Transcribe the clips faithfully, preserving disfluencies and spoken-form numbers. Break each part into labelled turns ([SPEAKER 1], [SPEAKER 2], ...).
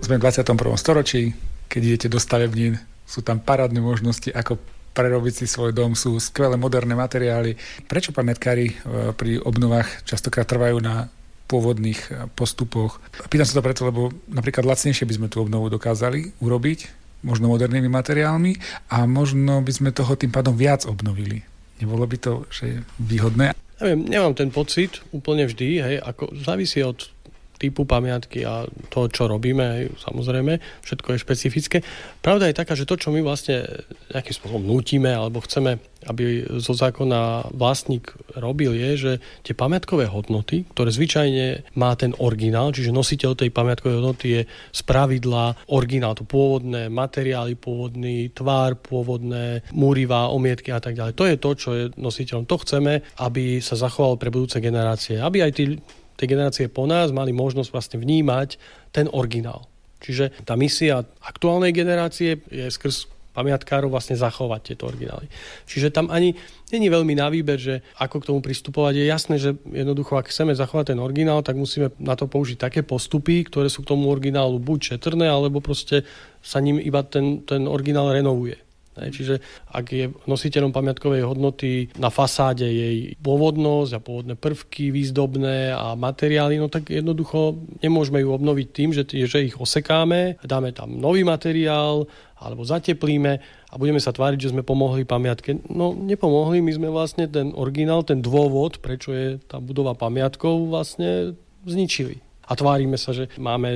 [SPEAKER 1] Sme v dvadsiatom prvom storočí, keď idete do stavebnín, sú tam parádne možnosti, ako prerobiť si svoj dom, sú skvelé moderné materiály. Prečo pamiatkári pri obnovách častokrát trvajú na pôvodných postupoch? Pýtam sa to preto, lebo napríklad lacnejšie by sme tú obnovu dokázali urobiť, možno modernými materiálmi a možno by sme toho tým pádom viac obnovili. Nebolo by to že výhodné?
[SPEAKER 2] Neviem, nemám ten pocit úplne vždy, hej, ako závisí od typu pamiatky a to, čo robíme, hej, samozrejme, všetko je špecifické. Pravda je taká, že to, čo my vlastne nejakým spôsobom nútime alebo chceme, aby zo zákona vlastník robil, je, že tie pamiatkové hodnoty, ktoré zvyčajne má ten originál, čiže nositeľ tej pamiatkovej hodnoty je spravidla originál, to pôvodné materiály, pôvodný tvár, pôvodné múrivá, omietky a tak ďalej. To je to, čo je nositeľom. To chceme, aby sa zachovalo pre budúce generácie. Aby aj tí tie generácie po nás mali možnosť vlastne vnímať ten originál. Čiže tá misia aktuálnej generácie je skrz pamiatkárov vlastne zachovať tieto originály. Čiže tam ani není veľmi na výber, že ako k tomu pristupovať. Je jasné, že jednoducho, ak chceme zachovať ten originál, tak musíme na to použiť také postupy, ktoré sú k tomu originálu buď šetrné, alebo proste sa ním iba ten, ten originál renovuje. Čiže ak je nositeľom pamiatkovej hodnoty na fasáde jej pôvodnosť a pôvodné prvky, výzdobné a materiály, no tak jednoducho nemôžeme ju obnoviť tým, že, že ich osekáme, dáme tam nový materiál alebo zateplíme a budeme sa tváriť, že sme pomohli pamiatke. No nepomohli, my sme vlastne ten originál, ten dôvod, prečo je tá budova pamiatkou, vlastne zničili. A tvárime sa, že máme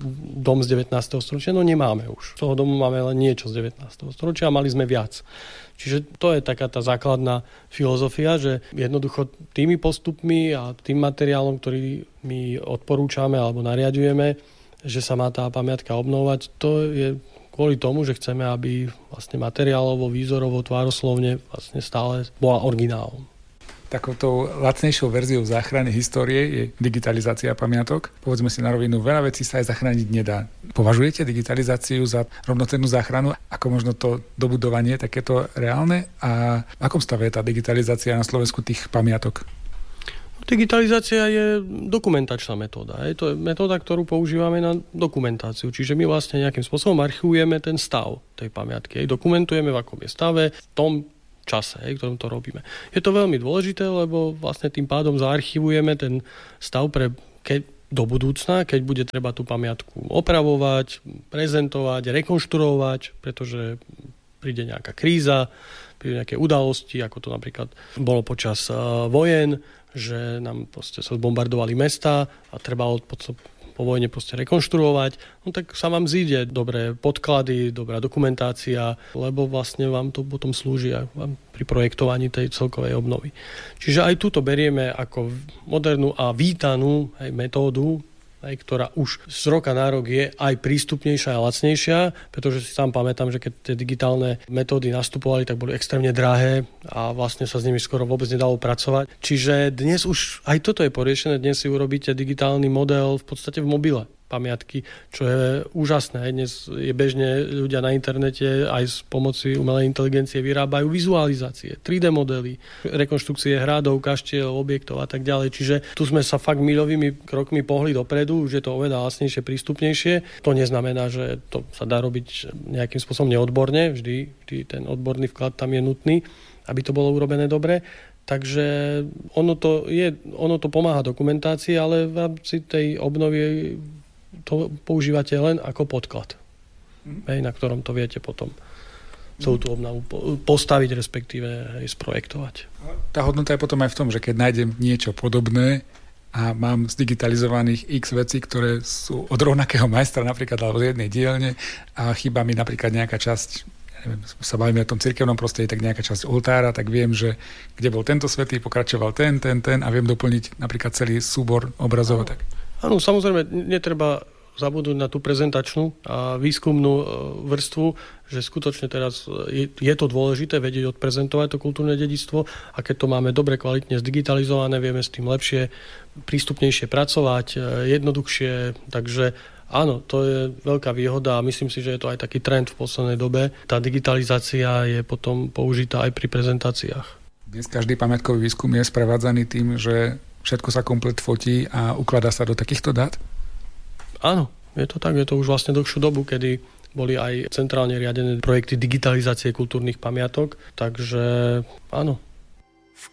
[SPEAKER 2] dom z devätnásteho storočia. No nemáme už. Z toho domu máme len niečo z devätnásteho storočia a mali sme viac. Čiže to je taká tá základná filozofia, že jednoducho tými postupmi a tým materiálom, ktorý my odporúčame alebo nariadujeme, že sa má tá pamiatka obnovovať, to je kvôli tomu, že chceme, aby vlastne materiálovo, výzorovo, tvároslovne vlastne stále bola originálom.
[SPEAKER 1] Takoutou lacnejšou verziou záchrany histórie je digitalizácia pamiatok. Povedzme si na rovinu, veľa vecí sa aj zachrániť nedá. Považujete digitalizáciu za rovnocennú záchranu? Ako možno to dobudovanie takéto reálne? A v akom stave je tá digitalizácia na Slovensku tých pamiatok?
[SPEAKER 2] Digitalizácia je dokumentačná metóda. Je to metóda, ktorú používame na dokumentáciu. Čiže my vlastne nejakým spôsobom archivujeme ten stav tej pamiatky. Dokumentujeme, v akom je stave, v tom čase, v ktorom to robíme. Je to veľmi dôležité, lebo vlastne tým pádom zaarchivujeme ten stav pre keď, do budúcna, keď bude treba tú pamiatku opravovať, prezentovať, rekonštruovať, pretože príde nejaká kríza, príde nejaké udalosti, ako to napríklad bolo počas uh, vojen, že nám proste sa zbombardovali mestá a trebalo po vojne proste rekonštruovať, no tak sa vám zíde dobré podklady, dobrá dokumentácia, lebo vlastne vám to potom slúži aj vám pri projektovaní tej celkovej obnovy. Čiže aj túto berieme ako modernú a vítanú aj metódu, aj, ktorá už z roka na rok je aj prístupnejšia a lacnejšia, pretože si sám pamätám, že keď tie digitálne metódy nastupovali, tak boli extrémne drahé a vlastne sa s nimi skoro vôbec nedalo pracovať. Čiže dnes už aj toto je poriešené, dnes si urobíte digitálny model v podstate v mobile pamiatky, čo je úžasné. Dnes je bežne ľudia na internete aj s pomoci umelej inteligencie vyrábajú vizualizácie, tri dé modely, rekonštrukcie hradov, kaštiel, objektov a tak ďalej. Čiže tu sme sa fakt miľovými krokmi pohli dopredu, už je to oveľa lacnejšie, prístupnejšie. To neznamená, že to sa dá robiť nejakým spôsobom neodborne, vždy, vždy ten odborný vklad tam je nutný, aby to bolo urobené dobre. Takže ono to, je, ono to pomáha dokumentácii, ale v rámci tej obnovy to používate len ako podklad, mm. hej, na ktorom to viete potom celú tú obnovu postaviť, respektíve hej, sprojektovať.
[SPEAKER 1] Tá hodnota je potom aj v tom, že keď nájdem niečo podobné a mám zdigitalizovaných x vecí, ktoré sú od rovnakého majstra napríklad alebo z jednej dielne a chýba mi napríklad nejaká časť, ja neviem, sa bavíme o tom cirkevnom prostredí, tak nejaká časť oltára, tak viem, že kde bol tento svätý, pokračoval ten, ten, ten a viem doplniť napríklad celý súbor obrazov. Tak.
[SPEAKER 2] Áno, samozrejme, netreba zabudnúť na tú prezentačnú a výskumnú vrstvu, že skutočne teraz je, je to dôležité vedieť odprezentovať to kultúrne dedičstvo a keď to máme dobre, kvalitne zdigitalizované, vieme s tým lepšie, prístupnejšie pracovať, jednoduchšie, takže áno, to je veľká výhoda a myslím si, že je to aj taký trend v poslednej dobe. Tá digitalizácia je potom použitá aj pri prezentáciách.
[SPEAKER 1] Dnes každý pamiatkový výskum je sprevádzaný tým, že všetko sa komplet fotí a ukladá sa do takýchto dát?
[SPEAKER 2] Áno, Je to tak, je to už vlastne dlhšiu dobu, kedy boli aj centrálne riadené projekty digitalizácie kultúrnych pamiatok, takže áno,